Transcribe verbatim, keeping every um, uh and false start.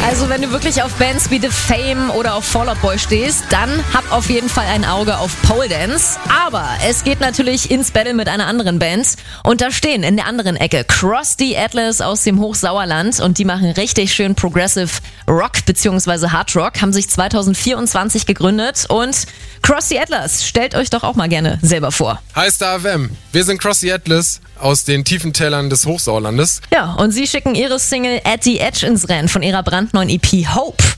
Also wenn du wirklich auf Bands wie The Fame oder auf Fall Out Boy stehst, dann hab auf jeden Fall ein Auge auf Pole Dance. Aber es geht natürlich ins Battle mit einer anderen Band. Und da stehen in der anderen Ecke Cross the Atlas aus dem Hochsauerland. Und die machen richtig schön Progressive Rock bzw. Hard Rock. Haben sich zwanzig vierundzwanzig gegründet. Und Cross the Atlas, stellt euch doch auch mal gerne selber vor. Hi Star F M, wir sind Cross the Atlas aus den tiefen Tälern des Hochsauerlandes. Ja, und sie schicken ihre Single At the Edge ins Rennen von ihrer brandneuen E P Hope.